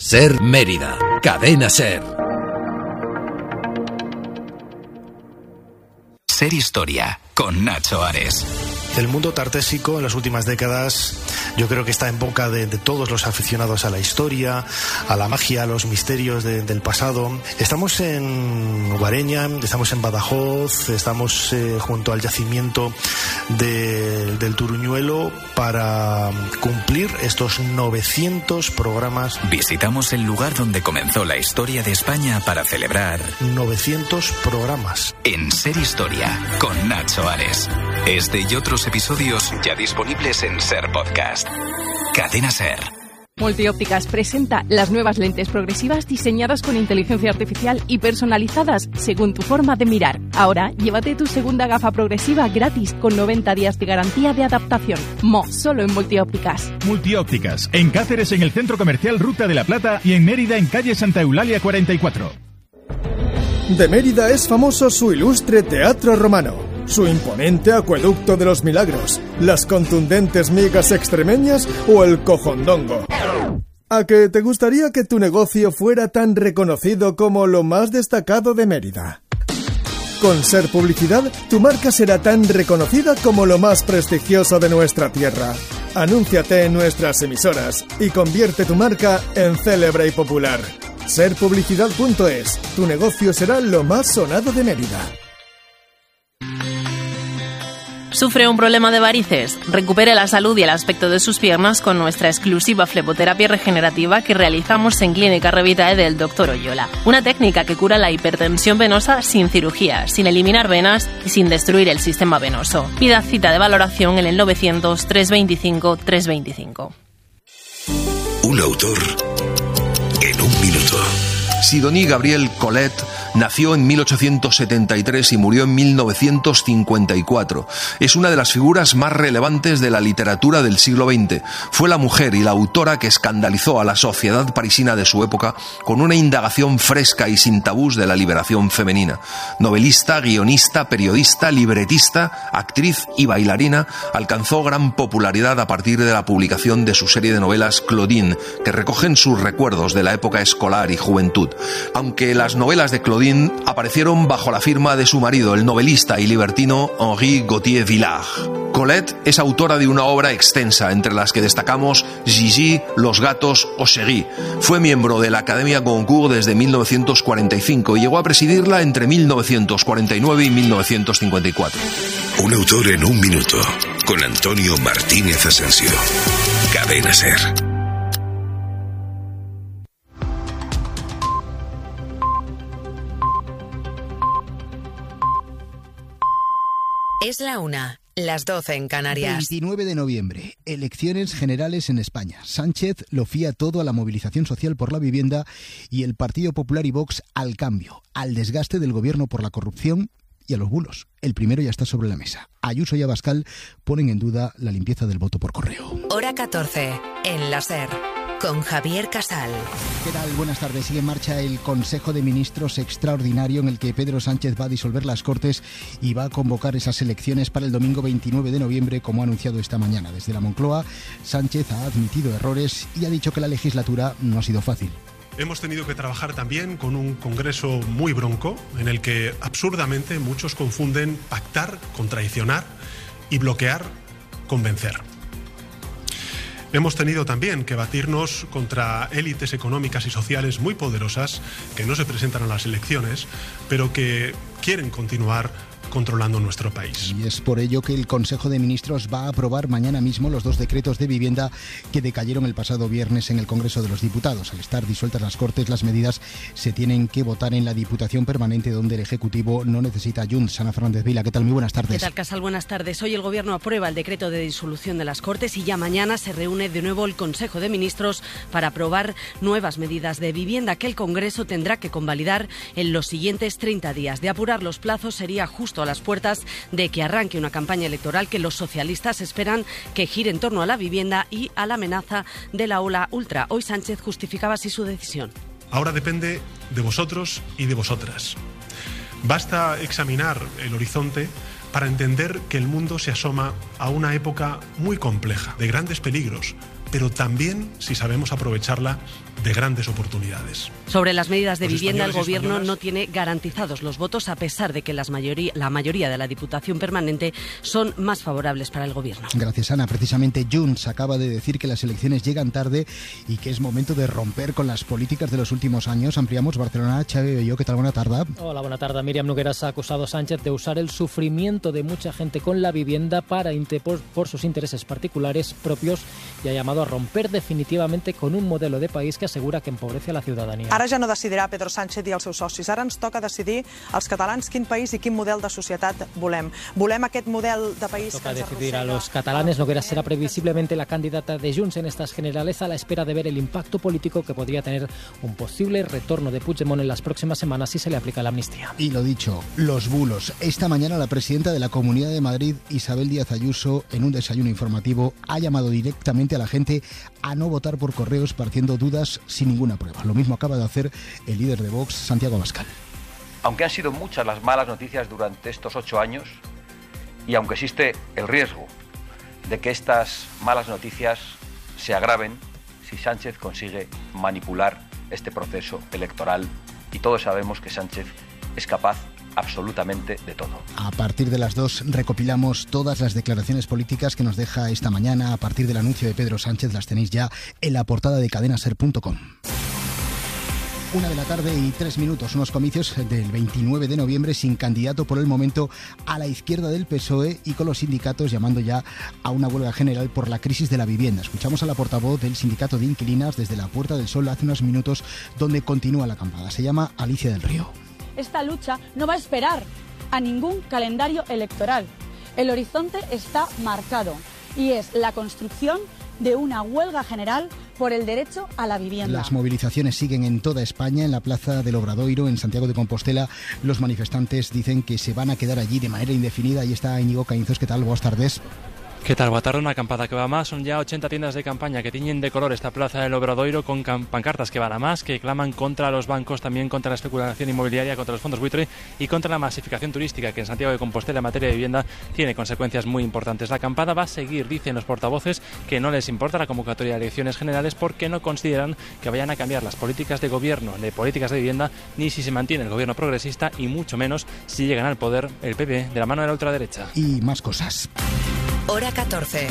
Ser Mérida, Cadena Ser. Ser Historia, con Nacho Ares. El mundo tartésico en las últimas décadas yo creo que está en boca de todos los aficionados a la historia, a la magia, a los misterios del pasado. Estamos en Guareña, estamos en Badajoz, estamos junto al yacimiento del Turuñuelo para cumplir estos 900 programas. Visitamos el lugar donde comenzó la historia de España para celebrar 900 programas. En Ser Historia, con Nacho Ares. Este y otros episodios ya disponibles en Ser Podcast. Cadena Ser. Multiópticas presenta las nuevas lentes progresivas diseñadas con inteligencia artificial y personalizadas según tu forma de mirar. Ahora, llévate tu segunda gafa progresiva gratis con 90 días de garantía de adaptación. Solo en Multiópticas. Multiópticas, en Cáceres en el Centro Comercial Ruta de la Plata y en Mérida en calle Santa Eulalia 44. De Mérida es famoso su ilustre teatro romano, su imponente acueducto de los milagros, las contundentes migas extremeñas o el cojondongo. ¿A que te gustaría que tu negocio fuera tan reconocido como lo más destacado de Mérida? Con Ser Publicidad, tu marca será tan reconocida como lo más prestigioso de nuestra tierra. Anúnciate en nuestras emisoras y convierte tu marca en célebre y popular. Serpublicidad.es, tu negocio será lo más sonado de Mérida. ¿Sufre un problema de varices? Recupere la salud y el aspecto de sus piernas con nuestra exclusiva fleboterapia regenerativa que realizamos en Clínica Revitae del Dr. Oyola. Una técnica que cura la hipertensión venosa sin cirugía, sin eliminar venas y sin destruir el sistema venoso. Pida cita de valoración en el 900 325 325. Un autor en un minuto. Sidonie Gabrielle Colette nació en 1873 y murió en 1954. Es una de las figuras más relevantes de la literatura del siglo XX. Fue la mujer y la autora que escandalizó a la sociedad parisina de su época con una indagación fresca y sin tabús de la liberación femenina. Novelista, guionista, periodista, libretista, actriz y bailarina, alcanzó gran popularidad a partir de la publicación de su serie de novelas Claudine, que recogen sus recuerdos de la época escolar y juventud. Aunque las novelas de Claudine aparecieron bajo la firma de su marido, el novelista y libertino Henri Gauthier Villars. Colette es autora de una obra extensa, entre las que destacamos Gigi, Los gatos o Chéri. Fue miembro de la Academia Goncourt desde 1945 y llegó a presidirla entre 1949 y 1954. Un autor en un minuto, con Antonio Martínez Asensio. Cadena Ser. Es la 1, las 12 en Canarias. 29 de noviembre, elecciones generales en España. Sánchez lo fía todo a la movilización social por la vivienda y el Partido Popular y Vox al cambio, al desgaste del gobierno por la corrupción y a los bulos. El primero ya está sobre la mesa. Ayuso y Abascal ponen en duda la limpieza del voto por correo. Hora 14, en la SER. Con Javier Casal. ¿Qué tal? Buenas tardes. Sigue en marcha el Consejo de Ministros extraordinario en el que Pedro Sánchez va a disolver las Cortes y va a convocar esas elecciones para el domingo 29 de noviembre, como ha anunciado esta mañana. Desde la Moncloa, Sánchez ha admitido errores y ha dicho que la legislatura no ha sido fácil. Hemos tenido que trabajar también con un Congreso muy bronco, en el que absurdamente muchos confunden pactar con traicionar y bloquear con vencer. Hemos tenido también que batirnos contra élites económicas y sociales muy poderosas que no se presentan a las elecciones, pero que quieren continuar controlando nuestro país. Y es por ello que el Consejo de Ministros va a aprobar mañana mismo los 2 decretos de vivienda que decayeron el pasado viernes en el Congreso de los Diputados. Al estar disueltas las Cortes, las medidas se tienen que votar en la Diputación Permanente, donde el Ejecutivo no necesita Junts. Ana Fernández Vila, ¿qué tal? Muy buenas tardes. ¿Qué tal, Casal? Buenas tardes. Hoy el Gobierno aprueba el decreto de disolución de las Cortes y ya mañana se reúne de nuevo el Consejo de Ministros para aprobar nuevas medidas de vivienda que el Congreso tendrá que convalidar en los siguientes 30 días. De apurar los plazos, sería justo a las puertas de que arranque una campaña electoral que los socialistas esperan que gire en torno a la vivienda y a la amenaza de la ola ultra. Hoy Sánchez justificaba así su decisión. Ahora depende de vosotros y de vosotras. Basta examinar el horizonte para entender que el mundo se asoma a una época muy compleja, de grandes peligros, pero también si sabemos aprovecharla de grandes oportunidades. Sobre las medidas de vivienda, el Gobierno españoles no tiene garantizados los votos, a pesar de que la mayoría de la Diputación Permanente son más favorables para el Gobierno. Gracias, Ana. Precisamente Junts acaba de decir que las elecciones llegan tarde y que es momento de romper con las políticas de los últimos años. Ampliamos Barcelona. Xavi Belló, ¿qué tal? Buena tarde. Hola, buena tarde. Míriam Nogueras ha acusado a Sánchez de usar el sufrimiento de mucha gente con la vivienda para por sus intereses particulares propios y ha llamado a romper definitivamente con un modelo de país que asegura que empobrece a la ciudadanía. Ara ja no decidirà Pedro Sánchez i els seus socis. Ara ens toca decidir als catalans quin país i quin model de societat volem. Volem aquest model de país Toca que ens decidir a los catalanes. Nogueras será previsiblemente la candidata de Junts en estas generales a la espera de ver el impacto político que podría tener un posible retorno de Puigdemont en las próximas semanas si se le aplica la amnistía. Y lo dicho, los bulos. Esta mañana la presidenta de la Comunidad de Madrid, Isabel Díaz Ayuso, en un desayuno informativo, ha llamado directamente a la gente a no votar por correo esparciendo dudas sin ninguna prueba. Lo mismo acaba de hacer el líder de Vox, Santiago Abascal. Aunque han sido muchas las malas noticias durante estos 8 años y aunque existe el riesgo de que estas malas noticias se agraven si Sánchez consigue manipular este proceso electoral, y todos sabemos que Sánchez es capaz absolutamente de todo. A partir de las 2 recopilamos todas las declaraciones políticas que nos deja esta mañana. A partir del anuncio de Pedro Sánchez las tenéis ya en la portada de cadenaser.com. 1:03 p.m, unos comicios del 29 de noviembre sin candidato por el momento a la izquierda del PSOE y con los sindicatos llamando ya a una huelga general por la crisis de la vivienda. Escuchamos a la portavoz del sindicato de inquilinas desde la Puerta del Sol hace unos minutos, donde continúa la acampada. Se llama Alicia del Río. Esta lucha no va a esperar a ningún calendario electoral. El horizonte está marcado y es la construcción de una huelga general por el derecho a la vivienda. Las movilizaciones siguen en toda España. En la Plaza del Obradoiro, en Santiago de Compostela, los manifestantes dicen que se van a quedar allí de manera indefinida. Ahí está Íñigo Caínzos. ¿Qué tal? Buenas tardes. ¿Qué tal? Boa tarde, una acampada que va más. Son ya 80 tiendas de campaña que tiñen de color esta Plaza del Obradoiro con pancartas que van a más, que claman contra los bancos, también contra la especulación inmobiliaria, contra los fondos buitre y contra la masificación turística que en Santiago de Compostela en materia de vivienda tiene consecuencias muy importantes. La acampada va a seguir, dicen los portavoces, que no les importa la convocatoria de elecciones generales porque no consideran que vayan a cambiar las políticas de gobierno, de políticas de vivienda, ni si se mantiene el gobierno progresista y mucho menos si llegan al poder el PP de la mano de la ultraderecha. Y más cosas. Hora 14.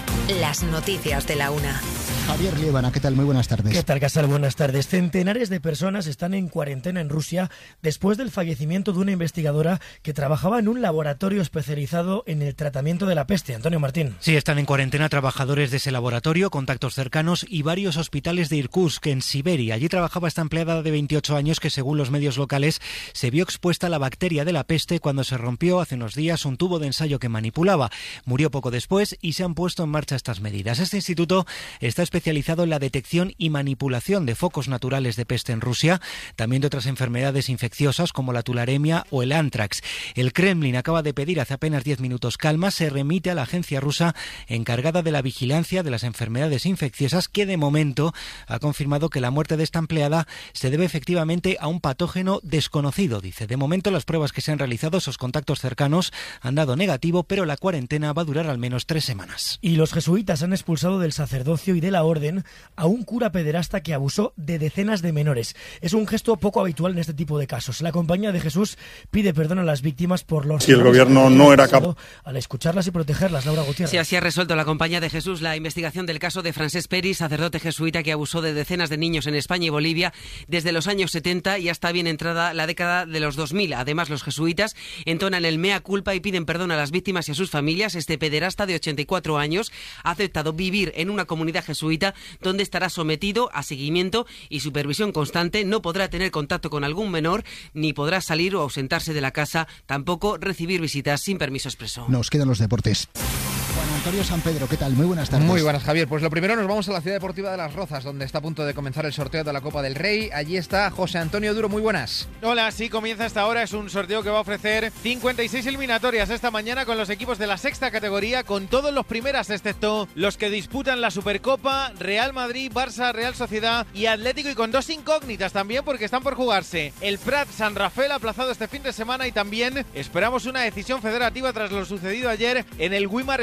Las noticias de la una. Javier Liébana, ¿qué tal? Muy buenas tardes. ¿Qué tal, Casal? Buenas tardes. Centenares de personas están en cuarentena en Rusia después del fallecimiento de una investigadora que trabajaba en un laboratorio especializado en el tratamiento de la peste. Antonio Martín. Sí, están en cuarentena trabajadores de ese laboratorio, contactos cercanos y varios hospitales de Irkutsk, en Siberia. Allí trabajaba esta empleada de 28 años que, según los medios locales, se vio expuesta a la bacteria de la peste cuando se rompió hace unos días un tubo de ensayo que manipulaba. Murió poco después y se han puesto en marcha estas medidas. Este instituto está especializado en la detección y manipulación de focos naturales de peste en Rusia, también de otras enfermedades infecciosas como la tularemia o el antrax. El Kremlin acaba de pedir hace apenas 10 minutos calma, se remite a la agencia rusa encargada de la vigilancia de las enfermedades infecciosas, que de momento ha confirmado que la muerte de esta empleada se debe efectivamente a un patógeno desconocido. Dice, de momento las pruebas que se han realizado, esos contactos cercanos, han dado negativo, pero la cuarentena va a durar al menos 3 semanas. Y los jesuitas han expulsado del sacerdocio y de la orden a un cura pederasta que abusó de decenas de menores. Es un gesto poco habitual en este tipo de casos. La Compañía de Jesús pide perdón a las víctimas por los... Si el gobierno no era capaz... Al escucharlas y protegerlas, Laura Gutiérrez. Sí, así ha resuelto la Compañía de Jesús la investigación del caso de Francesc Peris, sacerdote jesuita que abusó de decenas de niños en España y Bolivia desde los años 70 y hasta bien entrada la década de los 2000. Además, los jesuitas entonan el mea culpa y piden perdón a las víctimas y a sus familias. Este pederasta de 84 años ha aceptado vivir en una comunidad jesuita donde estará sometido a seguimiento y supervisión constante. No podrá tener contacto con algún menor, ni podrá salir o ausentarse de la casa, tampoco recibir visitas sin permiso expreso. Nos quedan los deportes. Juan Antonio San Pedro, ¿qué tal? Muy buenas tardes. Muy buenas, Javier. Pues lo primero nos vamos a la Ciudad Deportiva de Las Rozas, donde está a punto de comenzar el sorteo de la Copa del Rey. Allí está José Antonio Duro, muy buenas. Hola, sí, comienza esta hora. Es un sorteo que va a ofrecer 56 eliminatorias esta mañana con los equipos de la sexta categoría, con todos los primeras, excepto los que disputan la Supercopa, Real Madrid, Barça, Real Sociedad y Atlético, y con 2 incógnitas también porque están por jugarse. El Prat San Rafael aplazado este fin de semana, y también esperamos una decisión federativa tras lo sucedido ayer en el Wimar Sporting.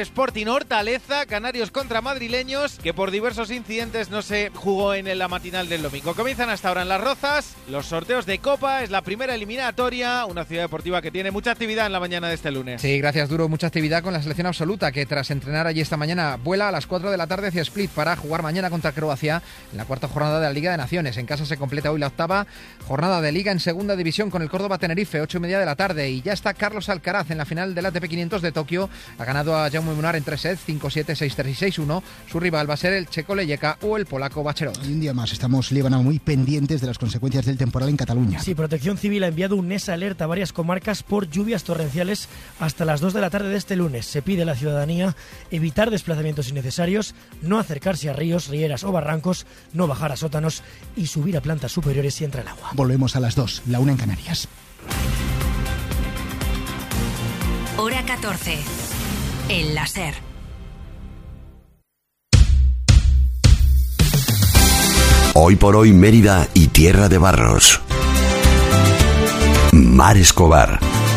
Hortaleza, canarios contra madrileños, que por diversos incidentes no se jugó en la matinal del domingo. Comienzan hasta ahora en Las Rozas los sorteos de Copa, es la primera eliminatoria, una ciudad deportiva que tiene mucha actividad en la mañana de este lunes. Sí, gracias Duro, mucha actividad con la selección absoluta, que tras entrenar allí esta mañana vuela a las 4 de la tarde hacia Split para jugar mañana contra Croacia en la cuarta jornada de la Liga de Naciones. En casa se completa hoy la octava jornada de Liga en segunda división con el Córdoba Tenerife, 8:30 de la tarde, y ya está Carlos Alcaraz en la final del ATP 500 de Tokio. Ha ganado a Jaume Munar en 3 sets, 5-7, 6-3 y 6-1. Su rival va a ser el checo Leyeka o el polaco Bacherot. Y un día más estamos, Líbana, muy pendientes de las consecuencias del temporal en Cataluña. Sí, Protección Civil ha enviado un NES alerta a varias comarcas por lluvias torrenciales hasta las 2 de la tarde de este lunes. Se pide a la ciudadanía evitar desplazamientos innecesarios, no acercarse a ríos, rieras o barrancos, no bajar a sótanos y subir a plantas superiores si entra el agua. Volvemos a las 2, la 1 en Canarias. Hora 14. El láser. Hoy por hoy Mérida y Tierra de Barros. Mar Escobar.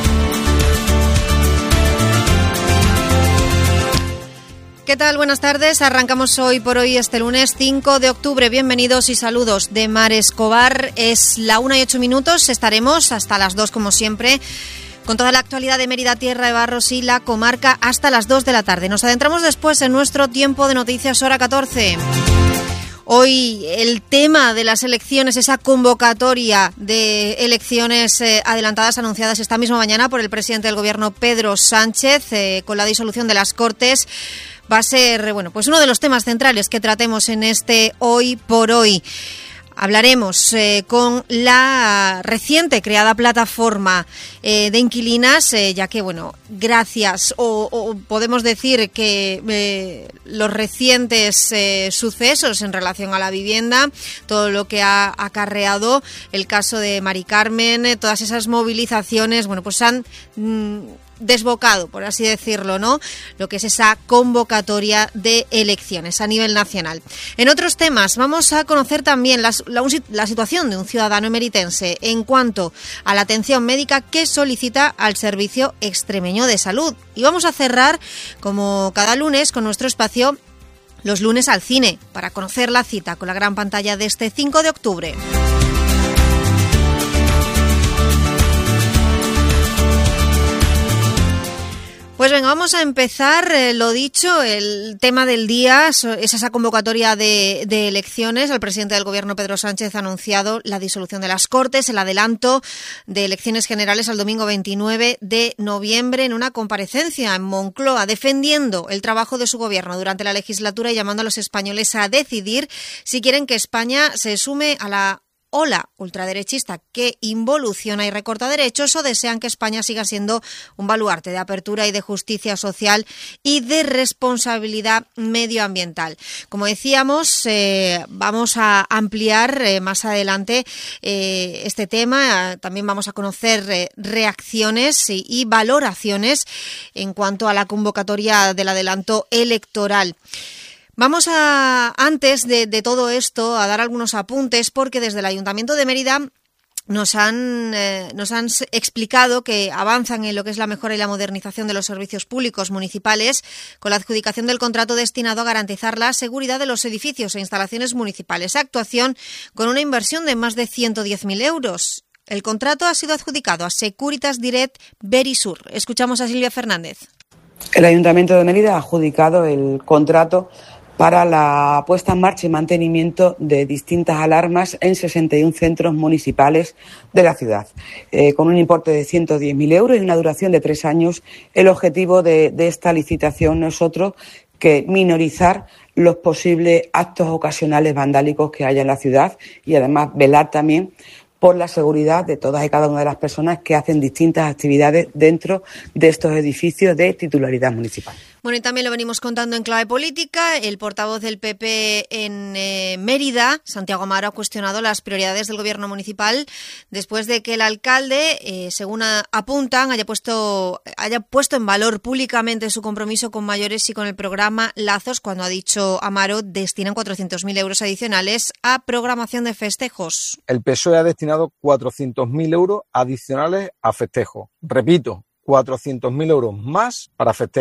¿Qué tal? Buenas tardes. Arrancamos hoy por hoy este lunes 5 de octubre. Bienvenidos y saludos de Mar Escobar. Es la 1:08. Estaremos hasta las 2 como siempre, con toda la actualidad de Mérida, Tierra de Barros y la comarca hasta las 2 de la tarde. Nos adentramos después en nuestro tiempo de noticias, hora 14. Hoy el tema de las elecciones, esa convocatoria de elecciones adelantadas anunciadas esta misma mañana por el presidente del Gobierno, Pedro Sánchez, con la disolución de las Cortes, va a ser, bueno, pues uno de los temas centrales que tratemos en este Hoy por Hoy. Hablaremos con la reciente creada plataforma de inquilinas, ya que, bueno, gracias o podemos decir que los recientes sucesos en relación a la vivienda, todo lo que ha acarreado el caso de Mari Carmen, todas esas movilizaciones, bueno, pues han desbocado, por así decirlo, ¿no?, lo que es esa convocatoria de elecciones a nivel nacional. En otros temas vamos a conocer también la situación de un ciudadano emeritense en cuanto a la atención médica que solicita al Servicio Extremeño de Salud. Y vamos a cerrar, como cada lunes, con nuestro espacio Los lunes al cine, para conocer la cita con la gran pantalla de este 5 de octubre. Pues venga, vamos a empezar, lo dicho, el tema del día es esa convocatoria de elecciones. El presidente del Gobierno, Pedro Sánchez, ha anunciado la disolución de las Cortes, el adelanto de elecciones generales al domingo 29 de noviembre en una comparecencia en Moncloa, defendiendo el trabajo de su Gobierno durante la legislatura y llamando a los españoles a decidir si quieren que España se sume a la ola ultraderechista que involuciona y recorta derechos, o desean que España siga siendo un baluarte de apertura y de justicia social y de responsabilidad medioambiental. Como decíamos, vamos a ampliar más adelante este tema. También vamos a conocer reacciones y valoraciones en cuanto a la convocatoria del adelanto electoral. Vamos antes de todo esto, a dar algunos apuntes, porque desde el Ayuntamiento de Mérida nos han explicado que avanzan en lo que es la mejora y la modernización de los servicios públicos municipales con la adjudicación del contrato destinado a garantizar la seguridad de los edificios e instalaciones municipales. Actuación con una inversión de más de 110.000 euros. El contrato ha sido adjudicado a Securitas Direct Verisur. Escuchamos a Silvia Fernández. El Ayuntamiento de Mérida ha adjudicado el contrato para la puesta en marcha y mantenimiento de distintas alarmas en 61 centros municipales de la ciudad, con un importe de 110.000 euros y una duración de 3 años. El objetivo de esta licitación no es otro que minorizar los posibles actos ocasionales vandálicos que haya en la ciudad y además velar también por la seguridad de todas y cada una de las personas que hacen distintas actividades dentro de estos edificios de titularidad municipal. Bueno, y también lo venimos contando en clave política. El portavoz del PP en Mérida, Santiago Amaro, ha cuestionado las prioridades del gobierno municipal después de que el alcalde, según apuntan, haya puesto en valor públicamente su compromiso con mayores y con el programa Lazos, cuando ha dicho Amaro destinan 400.000 euros adicionales a programación de festejos. El PSOE ha destinado 400.000 euros adicionales a festejos. Repito, 400.000 euros más para festejos.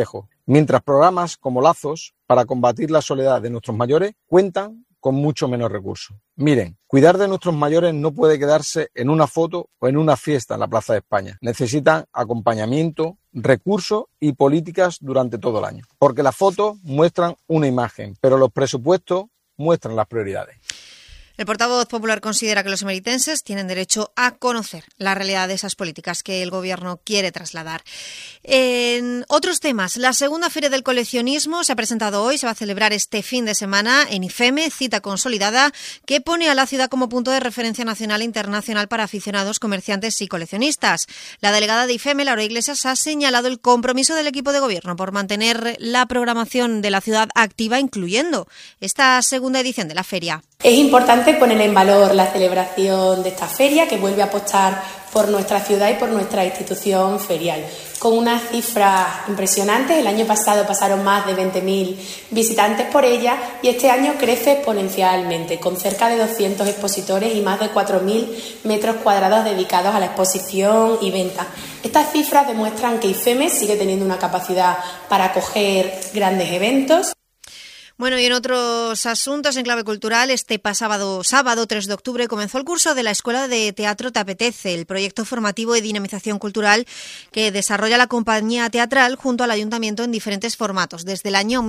mientras programas como Lazos para combatir la soledad de nuestros mayores cuentan con mucho menos recursos. Miren, cuidar de nuestros mayores no puede quedarse en una foto o en una fiesta en la Plaza de España. Necesitan acompañamiento, recursos y políticas durante todo el año. Porque las fotos muestran una imagen, pero los presupuestos muestran las prioridades. El portavoz popular considera que los emeritenses tienen derecho a conocer la realidad de esas políticas que el Gobierno quiere trasladar. En otros temas, la segunda Feria del Coleccionismo se ha presentado hoy, se va a celebrar este fin de semana en IFEME, cita consolidada que pone a la ciudad como punto de referencia nacional e internacional para aficionados, comerciantes y coleccionistas. La delegada de IFEME, Laura Iglesias, ha señalado el compromiso del equipo de Gobierno por mantener la programación de la ciudad activa, incluyendo esta segunda edición de la feria. Es importante poner en valor la celebración de esta feria, que vuelve a apostar por nuestra ciudad y por nuestra institución ferial, con unas cifras impresionantes. El año pasado pasaron más de 20.000 visitantes por ella y este año crece exponencialmente, con cerca de 200 expositores y más de 4.000 metros cuadrados dedicados a la exposición y venta. Estas cifras demuestran que IFEME sigue teniendo una capacidad para acoger grandes eventos. Bueno, y en otros asuntos en clave cultural, este pasado sábado 3 de octubre comenzó el curso de la Escuela de Teatro Te Apetece, el proyecto formativo de dinamización cultural que desarrolla la compañía teatral junto al ayuntamiento en diferentes formatos desde el año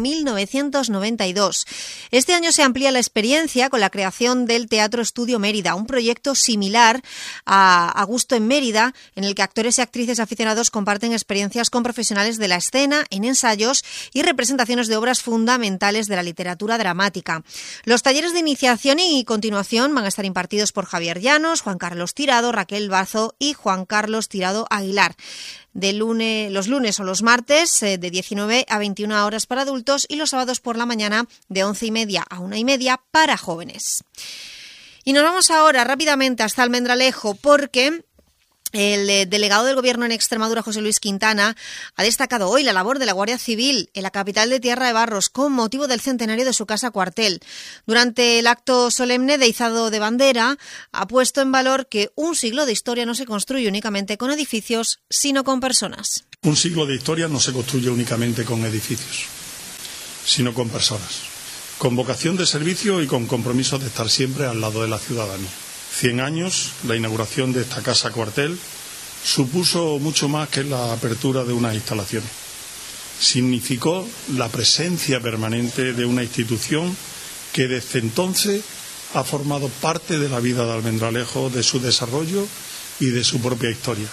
1992. Este año se amplía la experiencia con la creación del Teatro Estudio Mérida, un proyecto similar a Gusto en Mérida, en el que actores y actrices aficionados comparten experiencias con profesionales de la escena en ensayos y representaciones de obras fundamentales de la literatura dramática. Los talleres de iniciación y continuación van a estar impartidos por Javier Llanos, Juan Carlos Tirado, Raquel Bazo y Juan Carlos Tirado Aguilar. Los lunes o los martes de 19 a 21 horas para adultos y los sábados por la mañana de 11:30 a 1:30 para jóvenes. Y nos vamos ahora rápidamente hasta Almendralejo porque el delegado del Gobierno en Extremadura, José Luis Quintana, ha destacado hoy la labor de la Guardia Civil en la capital de Tierra de Barros con motivo del centenario de su casa cuartel. Durante el acto solemne de izado de bandera, ha puesto en valor que un siglo de historia no se construye únicamente con edificios, sino con personas. Un siglo de historia no se construye únicamente con edificios, sino con personas, con vocación de servicio y con compromiso de estar siempre al lado de la ciudadanía. 100 años, la inauguración de esta casa cuartel supuso mucho más que la apertura de unas instalaciones. Significó la presencia permanente de una institución que desde entonces ha formado parte de la vida de Almendralejo, de su desarrollo y de su propia historia.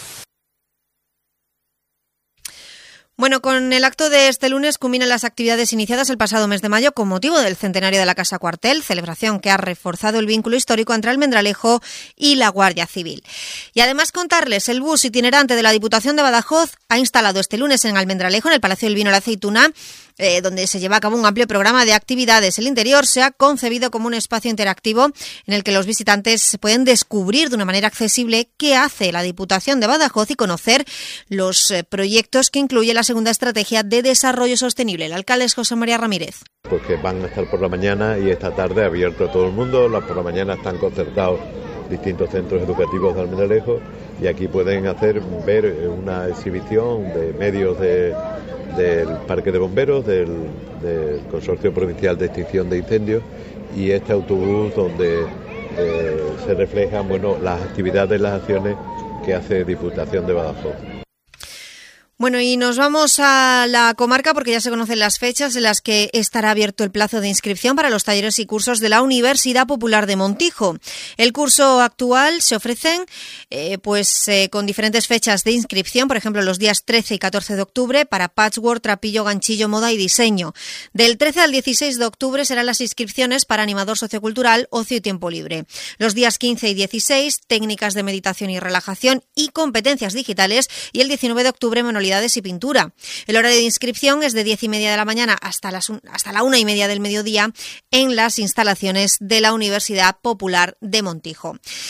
Bueno, con el acto de este lunes culminan las actividades iniciadas el pasado mes de mayo con motivo del centenario de la Casa Cuartel, celebración que ha reforzado el vínculo histórico entre Almendralejo y la Guardia Civil. Y además contarles, el bus itinerante de la Diputación de Badajoz ha instalado este lunes en Almendralejo, en el Palacio del Vino y la Aceituna, donde se lleva a cabo un amplio programa de actividades. El interior se ha concebido como un espacio interactivo en el que los visitantes pueden descubrir de una manera accesible qué hace la Diputación de Badajoz y conocer los proyectos que incluye la segunda estrategia de desarrollo sostenible. El alcalde es José María Ramírez. Porque van a estar por la mañana y esta tarde abierto a todo el mundo. Por la mañana están concertados distintos centros educativos de Almendralejo y aquí pueden ver una exhibición de medios del Parque de Bomberos, del Consorcio Provincial de Extinción de Incendios y este autobús donde se reflejan las actividades, las acciones que hace Diputación de Badajoz. Bueno, y nos vamos a la comarca porque ya se conocen las fechas en las que estará abierto el plazo de inscripción para los talleres y cursos de la Universidad Popular de Montijo. El curso actual se ofrecen con diferentes fechas de inscripción, por ejemplo, los días 13 y 14 de octubre para patchwork, trapillo, ganchillo, moda y diseño. Del 13 al 16 de octubre serán las inscripciones para animador sociocultural, ocio y tiempo libre. Los días 15 y 16, técnicas de meditación y relajación y competencias digitales, y el 19 de octubre, manualidades y pintura. El horario de inscripción es de 10:30 de la mañana hasta la 1:30 del mediodía en las instalaciones de la Universidad Popular de Montijo.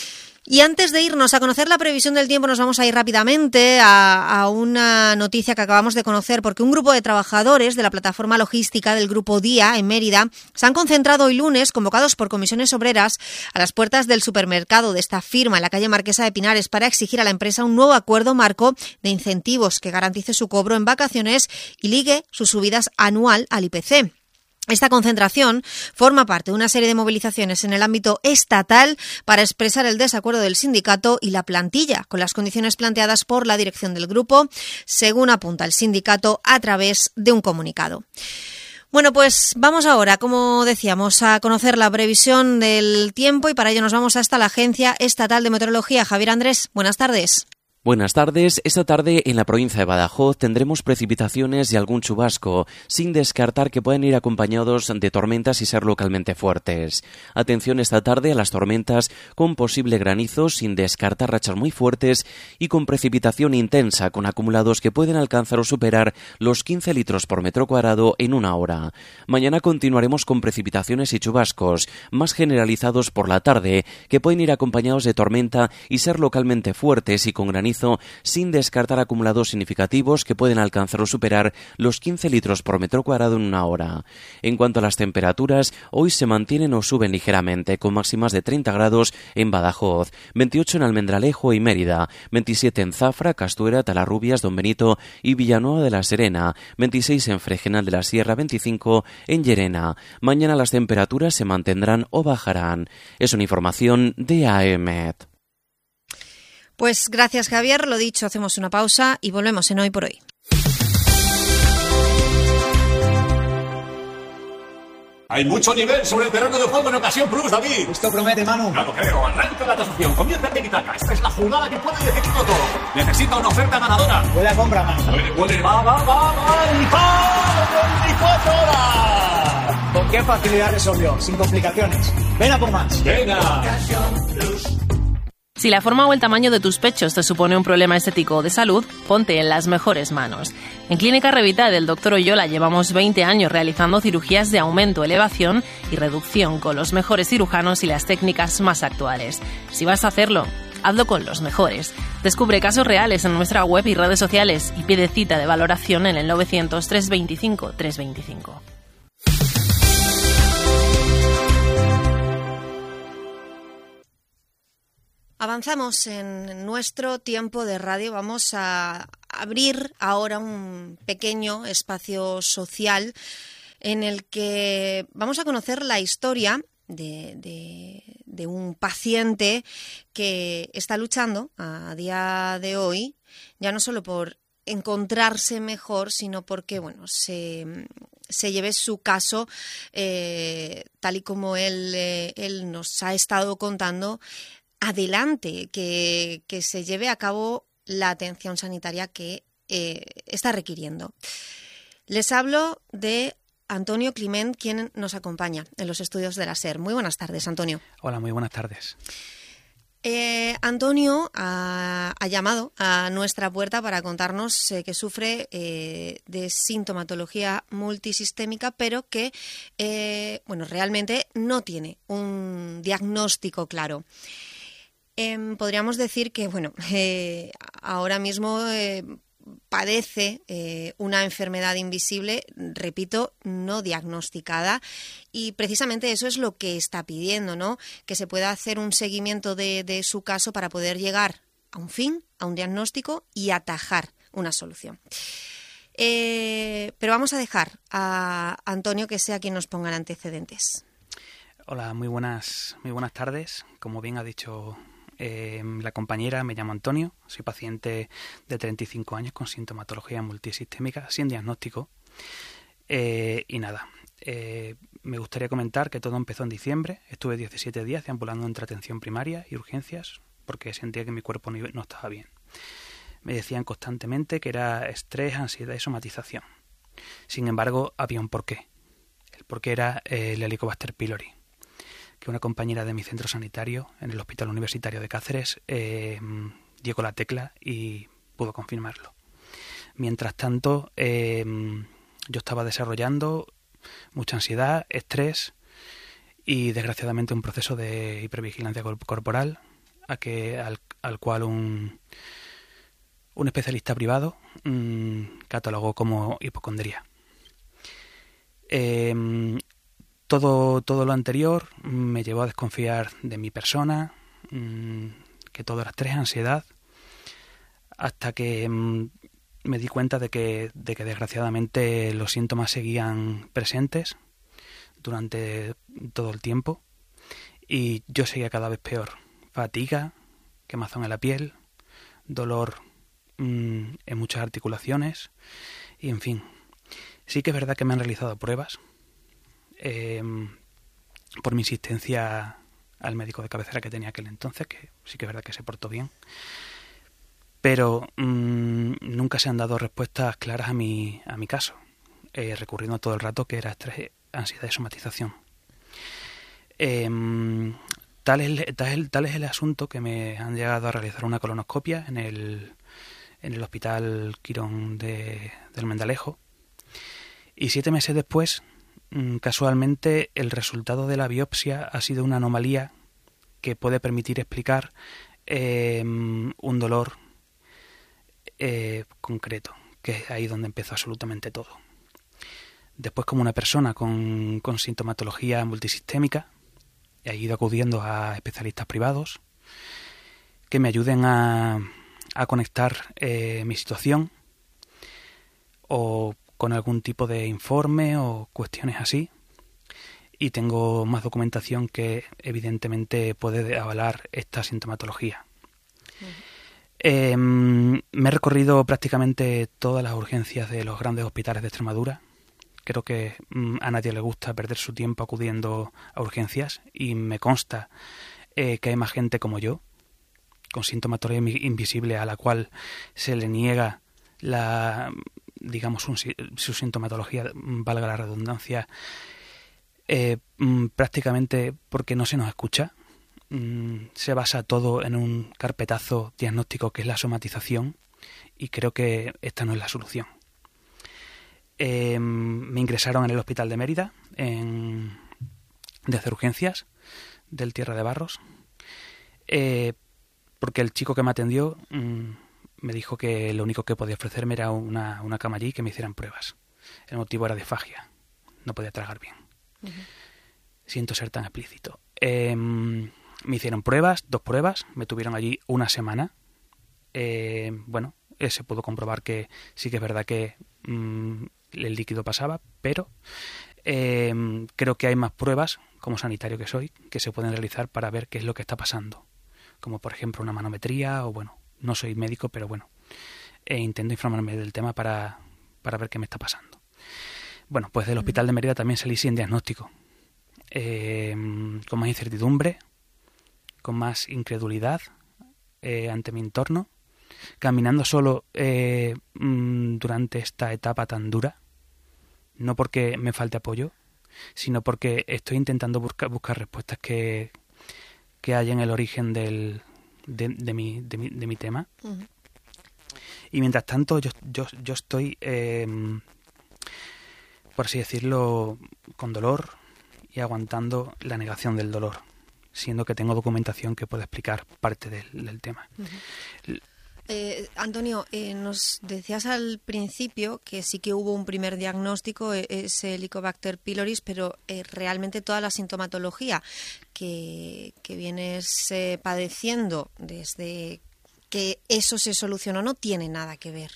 Y antes de irnos a conocer la previsión del tiempo, nos vamos a ir rápidamente a una noticia que acabamos de conocer, porque un grupo de trabajadores de la plataforma logística del Grupo Día en Mérida se han concentrado hoy lunes, convocados por comisiones obreras, a las puertas del supermercado de esta firma en la calle Marquesa de Pinares para exigir a la empresa un nuevo acuerdo marco de incentivos que garantice su cobro en vacaciones y ligue sus subidas anual al IPC. Esta concentración forma parte de una serie de movilizaciones en el ámbito estatal para expresar el desacuerdo del sindicato y la plantilla con las condiciones planteadas por la dirección del grupo, según apunta el sindicato a través de un comunicado. Bueno, pues vamos ahora, como decíamos, a conocer la previsión del tiempo y para ello nos vamos hasta la Agencia Estatal de Meteorología. Javier Andrés, buenas tardes. Buenas tardes. Esta tarde en la provincia de Badajoz tendremos precipitaciones y algún chubasco, sin descartar que pueden ir acompañados de tormentas y ser localmente fuertes. Atención esta tarde a las tormentas con posible granizo, sin descartar rachas muy fuertes y con precipitación intensa, con acumulados que pueden alcanzar o superar los 15 litros por metro cuadrado en una hora. Mañana continuaremos con precipitaciones y chubascos, más generalizados por la tarde, que pueden ir acompañados de tormenta y ser localmente fuertes y con granizo, sin descartar acumulados significativos que pueden alcanzar o superar los 15 litros por metro cuadrado en una hora. En cuanto a las temperaturas, hoy se mantienen o suben ligeramente, con máximas de 30 grados en Badajoz, 28 en Almendralejo y Mérida, 27 en Zafra, Castuera, Talarrubias, Don Benito y Villanueva de la Serena, 26 en Fregenal de la Sierra, 25 en Llerena. Mañana las temperaturas se mantendrán o bajarán. Es una información de AEMET. Pues gracias, Javier. Lo dicho, hacemos una pausa y volvemos en Hoy por Hoy. Hay mucho nivel sobre el terreno de juego en Ocasión Plus, David. Esto promete, Manu. Ya lo creo. Arranca la tasación. Comienza el tiki-taka. Esta es la jugada que puede decidirlo todo. Necesita una oferta ganadora. Huele a compra, Manu. Puede. Va. ¡Y 24 horas! ¿Con qué facilidad resolvió? Sin complicaciones. Ven a por más. Venga. Ocasión Plus. Si la forma o el tamaño de tus pechos te supone un problema estético o de salud, ponte en las mejores manos. En Clínica Revita del Dr. Oyola llevamos 20 años realizando cirugías de aumento, elevación y reducción con los mejores cirujanos y las técnicas más actuales. Si vas a hacerlo, hazlo con los mejores. Descubre casos reales en nuestra web y redes sociales y pide cita de valoración en el 900 325 325. Avanzamos en nuestro tiempo de radio. Vamos a abrir ahora un pequeño espacio social en el que vamos a conocer la historia de un paciente que está luchando a día de hoy, ya no solo por encontrarse mejor, sino porque se lleve su caso tal y como él nos ha estado contando adelante, que se lleve a cabo la atención sanitaria que está requiriendo. Les hablo de Antonio Climent, quien nos acompaña en los estudios de la SER. Muy buenas tardes, Antonio. Hola, muy buenas tardes. Antonio ha llamado a nuestra puerta para contarnos que sufre de sintomatología multisistémica, pero que realmente no tiene un diagnóstico claro. Podríamos decir que ahora mismo padece una enfermedad invisible, repito, no diagnosticada, y precisamente eso es lo que está pidiendo, ¿no? Que se pueda hacer un seguimiento de su caso para poder llegar a un fin, a un diagnóstico y atajar una solución. Pero vamos a dejar a Antonio que sea quien nos ponga en antecedentes. Hola, muy buenas tardes. Como bien ha dicho la compañera, me llamo Antonio, soy paciente de 35 años con sintomatología multisistémica, sin diagnóstico. Me gustaría comentar que todo empezó en diciembre. Estuve 17 días deambulando entre atención primaria y urgencias porque sentía que mi cuerpo no estaba bien. Me decían constantemente que era estrés, ansiedad y somatización. Sin embargo, había un porqué. El porqué era el Helicobacter pylori, que una compañera de mi centro sanitario en el Hospital Universitario de Cáceres dio con la tecla y pudo confirmarlo. Mientras tanto, yo estaba desarrollando mucha ansiedad, estrés y desgraciadamente un proceso de hipervigilancia corporal al cual un especialista privado catalogó como hipocondría. Todo lo anterior me llevó a desconfiar de mi persona, que todo era estrés, ansiedad, hasta que me di cuenta de que desgraciadamente los síntomas seguían presentes durante todo el tiempo y yo seguía cada vez peor. Fatiga, quemazón en la piel, dolor en muchas articulaciones y en fin. Sí que es verdad que me han realizado pruebas por mi insistencia al médico de cabecera que tenía aquel entonces, que sí que es verdad que se portó bien, pero nunca se han dado respuestas claras a mi caso, recurriendo todo el rato que era estrés, ansiedad y somatización. Tal es el asunto que me han llegado a realizar una colonoscopia en el Hospital Quirón del Mendalejo, y 7 meses después, casualmente, el resultado de la biopsia ha sido una anomalía que puede permitir explicar un dolor concreto, que es ahí donde empezó absolutamente todo. Después, como una persona con sintomatología multisistémica, he ido acudiendo a especialistas privados que me ayuden a conectar mi situación o con algún tipo de informe o cuestiones así, y tengo más documentación que evidentemente puede avalar esta sintomatología. Me he recorrido prácticamente todas las urgencias de los grandes hospitales de Extremadura. Creo que a nadie le gusta perder su tiempo acudiendo a urgencias, y me consta que hay más gente como yo, con sintomatología invisible, a la cual se le niega su sintomatología, valga la redundancia, prácticamente porque no se nos escucha. Se basa todo en un carpetazo diagnóstico que es la somatización, y creo que esta no es la solución. Me ingresaron en el Hospital de Mérida desde urgencias del Tierra de Barros, porque el chico que me atendió me dijo que lo único que podía ofrecerme era una cama allí y que me hicieran pruebas. El motivo era disfagia, no podía tragar bien. Siento ser tan explícito. Me hicieron pruebas, 2 pruebas, me tuvieron allí una semana. Se pudo comprobar que sí que es verdad que el líquido pasaba, pero creo que hay más pruebas, como sanitario que soy, que se pueden realizar para ver qué es lo que está pasando. Como por ejemplo una manometría, o no soy médico, pero intento informarme del tema para ver qué me está pasando. Pues del Hospital de Mérida también salí sin diagnóstico, con más incertidumbre, con más incredulidad ante mi entorno, caminando solo durante esta etapa tan dura, no porque me falte apoyo, sino porque estoy intentando buscar respuestas que hay en el origen de mi tema. Uh-huh. Y mientras tanto yo estoy, por así decirlo, con dolor y aguantando la negación del dolor, siendo que tengo documentación que puede explicar parte del tema. Uh-huh. Antonio, nos decías al principio que sí que hubo un primer diagnóstico, es el Helicobacter pylori, pero realmente toda la sintomatología que vienes padeciendo desde que eso se solucionó no tiene nada que ver.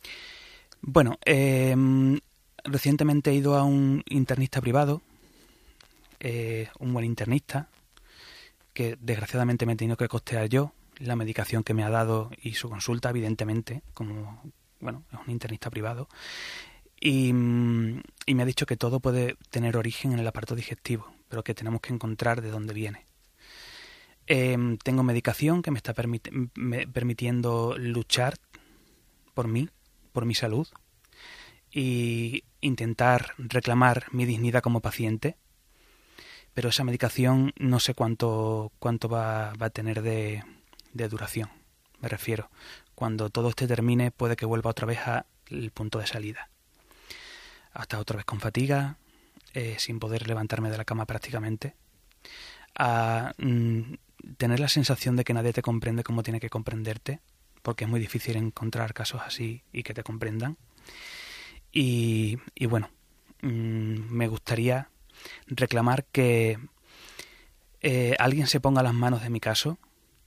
Recientemente he ido a un internista privado, un buen internista, que desgraciadamente me he tenido que costear yo la medicación que me ha dado y su consulta, evidentemente, como es un internista privado, y me ha dicho que todo puede tener origen en el aparato digestivo, pero que tenemos que encontrar de dónde viene. Tengo medicación que me está permitiendo luchar por mí, por mi salud, y intentar reclamar mi dignidad como paciente, pero esa medicación no sé cuánto va a tener de duración. Me refiero, cuando todo este termine puede que vuelva otra vez al punto de salida, hasta otra vez con fatiga, sin poder levantarme de la cama prácticamente, a tener la sensación de que nadie te comprende como tiene que comprenderte, porque es muy difícil encontrar casos así y que te comprendan. Y bueno, me gustaría reclamar que alguien se ponga a las manos de mi caso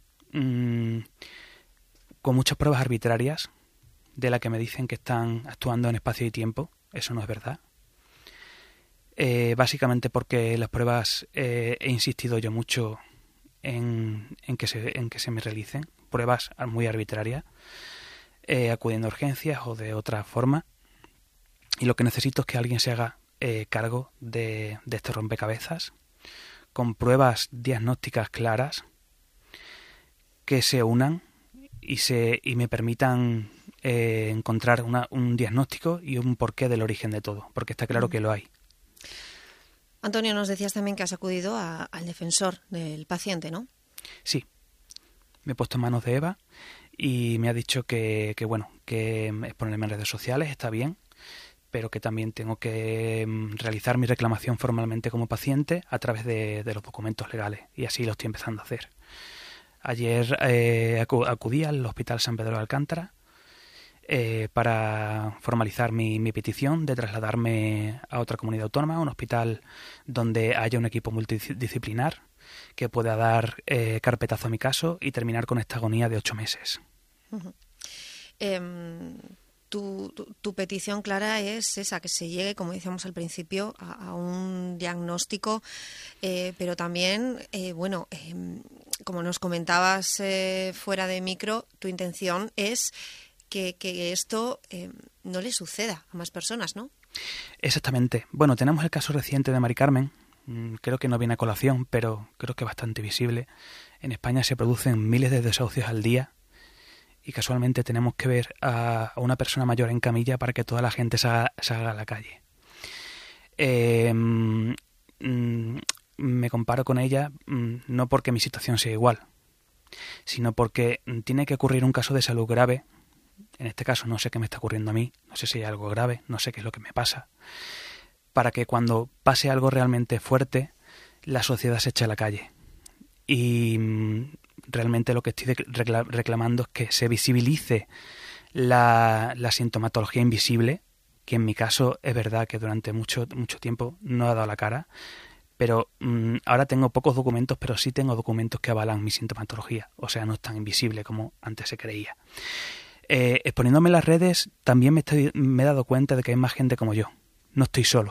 con muchas pruebas arbitrarias de las que me dicen que están actuando en espacio y tiempo. Eso no es verdad. Básicamente porque las pruebas he insistido yo mucho en que se me realicen. Pruebas muy arbitrarias, acudiendo a urgencias o de otra forma. Y lo que necesito es que alguien se haga cargo de este rompecabezas, con pruebas diagnósticas claras que se unan y me permitan encontrar un diagnóstico y un porqué del origen de todo, porque está claro que lo hay. Antonio, nos decías también que has acudido al defensor del paciente, ¿no? Sí, me he puesto en manos de Eva y me ha dicho que exponerme en redes sociales está bien, pero que también tengo que realizar mi reclamación formalmente como paciente a través de los documentos legales, y así lo estoy empezando a hacer. Ayer acudí al Hospital San Pedro de Alcántara para formalizar mi petición de trasladarme a otra comunidad autónoma, a un hospital donde haya un equipo multidisciplinar que pueda dar carpetazo a mi caso y terminar con esta agonía de 8 meses. Uh-huh. Tu petición, Clara, es esa, que se llegue, como decíamos al principio, a un diagnóstico, pero también, como nos comentabas fuera de micro, tu intención es que esto no le suceda a más personas, ¿no? Exactamente. Bueno, tenemos el caso reciente de Mari Carmen. Creo que no viene a colación, pero creo que es bastante visible. En España se producen miles de desahucios al día y casualmente tenemos que ver a una persona mayor en camilla para que toda la gente salga a la calle. Me comparo con ella no porque mi situación sea igual, sino porque tiene que ocurrir un caso de salud grave. En este caso no sé qué me está ocurriendo a mí, no sé si hay algo grave, no sé qué es lo que me pasa, para que cuando pase algo realmente fuerte, la sociedad se eche a la calle. Y realmente lo que estoy reclamando es que se visibilice la sintomatología invisible, que en mi caso es verdad que durante mucho tiempo no ha dado la cara, pero ahora tengo pocos documentos, pero sí tengo documentos que avalan mi sintomatología, o sea, no es tan invisible como antes se creía. Exponiéndome en las redes también me he dado cuenta de que hay más gente como yo, no estoy solo.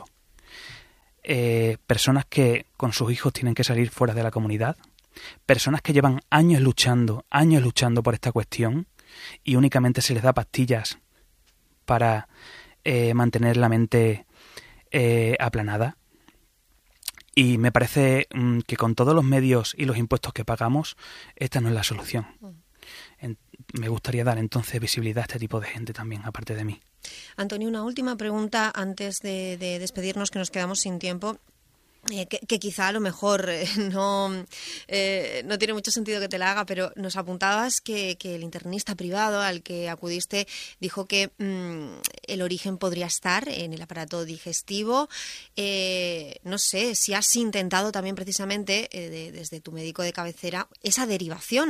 Personas que con sus hijos tienen que salir fuera de la comunidad, personas que llevan años luchando por esta cuestión y únicamente se les da pastillas para mantener la mente aplanada. Y me parece que con todos los medios y los impuestos que pagamos, esta no es la solución. Me gustaría dar entonces visibilidad a este tipo de gente también, aparte de mí. Antonio, una última pregunta antes de despedirnos, que nos quedamos sin tiempo. Que quizá a lo mejor no tiene mucho sentido que te la haga, pero nos apuntabas que el internista privado al que acudiste dijo que el origen podría estar en el aparato digestivo. No sé si has intentado también precisamente desde tu médico de cabecera esa derivación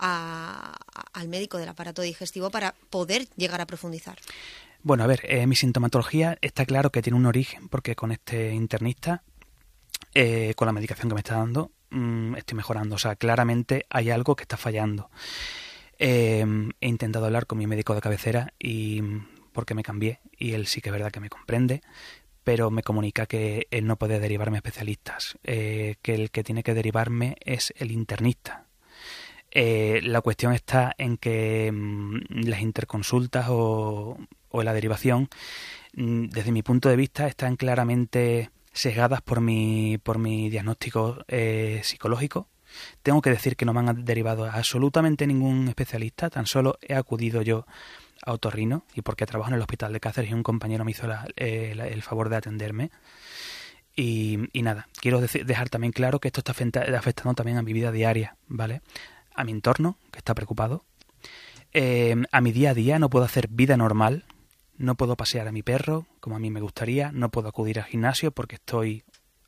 al médico del aparato digestivo para poder llegar a profundizar. Bueno, a ver, mi sintomatología está claro que tiene un origen, porque con este internista, con la medicación que me está dando, estoy mejorando. O sea, claramente hay algo que está fallando. He intentado hablar con mi médico de cabecera porque me cambié, y él sí que es verdad que me comprende, pero me comunica que él no puede derivarme a especialistas, que el que tiene que derivarme es el internista. La cuestión está en que las interconsultas o la derivación, desde mi punto de vista, están claramente sesgadas por mi diagnóstico psicológico. Tengo que decir que no me han derivado a absolutamente ningún especialista, tan solo he acudido yo a otorrino, y porque trabajo en el hospital de Cáceres y un compañero me hizo el favor de atenderme. Y nada, quiero dejar también claro que esto está afectando también a mi vida diaria, ¿vale? A mi entorno, que está preocupado. A mi día a día no puedo hacer vida normal. No puedo pasear a mi perro como a mí me gustaría, no puedo acudir al gimnasio porque estoy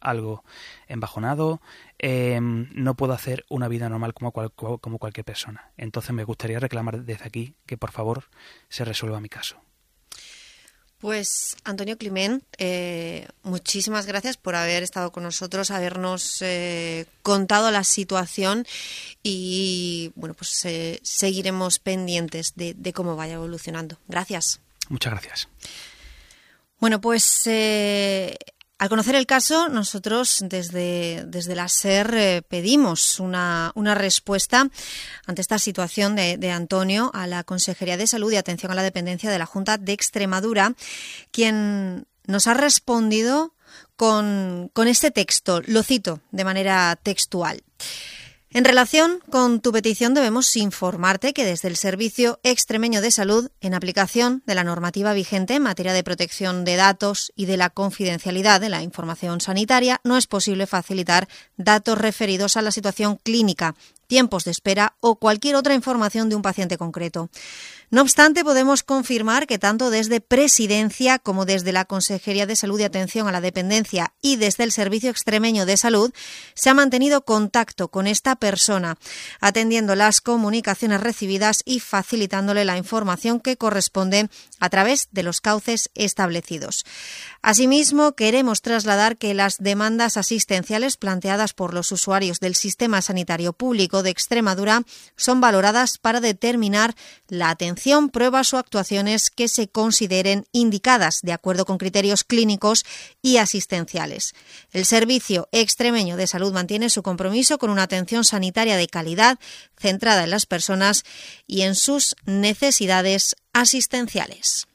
algo embajonado, no puedo hacer una vida normal como cualquier persona. Entonces me gustaría reclamar desde aquí que por favor se resuelva mi caso. Pues Antonio Climent, muchísimas gracias por haber estado con nosotros, habernos contado la situación y bueno, pues seguiremos pendientes de cómo vaya evolucionando. Gracias. Muchas gracias. Bueno, pues al conocer el caso, nosotros desde la SER pedimos una respuesta ante esta situación de Antonio a la Consejería de Salud y Atención a la Dependencia de la Junta de Extremadura, quien nos ha respondido con este texto. Lo cito de manera textual. En relación con tu petición, debemos informarte que desde el Servicio Extremeño de Salud, en aplicación de la normativa vigente en materia de protección de datos y de la confidencialidad de la información sanitaria, no es posible facilitar datos referidos a la situación clínica, tiempos de espera o cualquier otra información de un paciente concreto. No obstante, podemos confirmar que tanto desde Presidencia como desde la Consejería de Salud y Atención a la Dependencia y desde el Servicio Extremeño de Salud se ha mantenido contacto con esta persona, atendiendo las comunicaciones recibidas y facilitándole la información que corresponde a través de los cauces establecidos. Asimismo, queremos trasladar que las demandas asistenciales planteadas por los usuarios del Sistema Sanitario Público de Extremadura son valoradas para determinar la atención, pruebas o actuaciones que se consideren indicadas de acuerdo con criterios clínicos y asistenciales. El Servicio Extremeño de Salud mantiene su compromiso con una atención sanitaria de calidad centrada en las personas y en sus necesidades asistenciales.